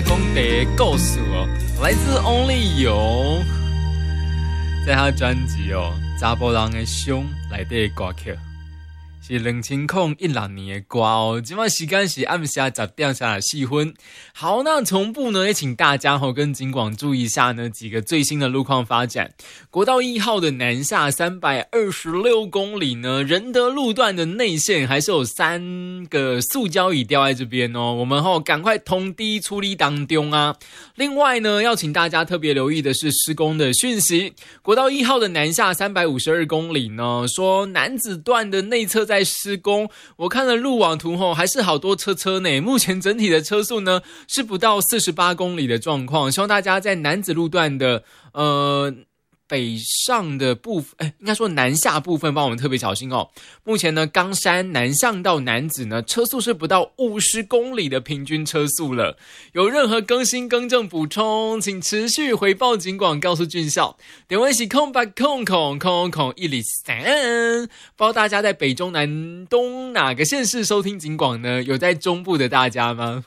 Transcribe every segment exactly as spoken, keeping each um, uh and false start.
风的故事哦，来自 Only You， 在他专辑哦《查甫人的伤》内底的歌曲。是二零一六年的歌哦，今晚时间是暗下十点下的四分。好，那同步呢，也请大家吼跟警广注意一下呢几个最新的路况发展。国道一号的南下三百二十六公里呢，仁德路段的内线还是有三个塑胶椅掉在这边哦，我们吼赶快通知处理当中啊。另外呢，要请大家特别留意的是施工的讯息。国道一号的南下三百五十二公里呢，说楠梓段的内侧在在施工，我看了路网图后，还是好多车车呢。目前整体的车速呢是不到四十八公里的状况，希望大家在楠梓路段的呃北上的部分，哎，应该说南下部分，帮我们特别小心哦。目前呢，冈山南向到楠梓呢，车速是不到五十公里的平均车速了。有任何更新、更正、补充，请持续回报警广，告诉俊孝。点位是空白空空空空一里三。不知道大家在北中南东哪个县市收听警广呢？有在中部的大家吗？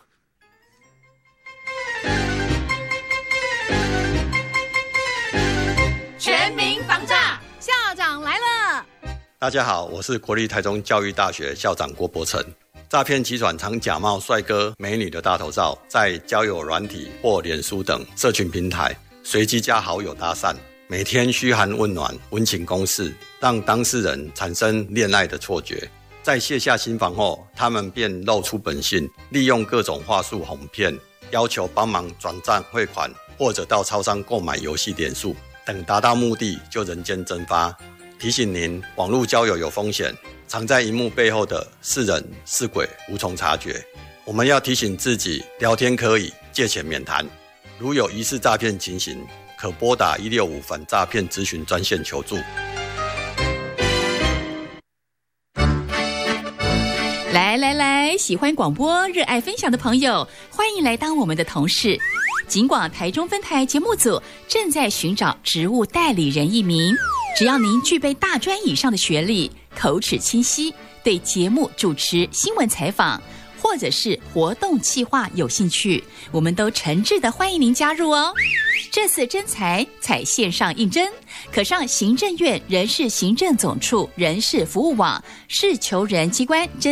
全民防诈，校长来了！ 大家好，我是国立台中教育大学校长郭伯成。诈骗集团常假冒帅哥美女的大头照，在交友软体或脸书等社群平台随机加好友搭讪，每天嘘寒问暖、温情攻势，让当事人产生恋爱的错觉。在卸下心防后，他们便露出本性，利用各种话术哄骗，要求帮忙转账汇款，或者到超商购买游戏点数。等达到目的就人间蒸发。提醒您，网络交友有风险，藏在荧幕背后的是人是鬼无从察觉。我们要提醒自己，聊天可以，借钱免谈。如有疑似诈骗情形，可拨打一六五反诈骗咨询专线求助。 来来来，喜欢广播、热爱分享的朋友，欢迎来当我们的同事。警广台中分台节目组正在寻找职务代理人一名，只要您具备大专以上的学历，口齿清晰，对节目主持、新闻采访或者是活动企划有兴趣，我们都诚挚的欢迎您加入哦。这次征才采线上应征，可上行政院人事行政总处人事服务网市求人机关征